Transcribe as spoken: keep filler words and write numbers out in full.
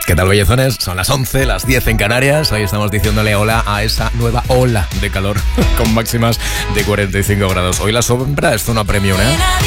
¿Qué tal, bellezones? Son las once, las diez en Canarias. Hoy estamos diciéndole hola a esa nueva ola de calor con máximas de cuarenta y cinco grados. Hoy la sombra es zona premium, ¿eh?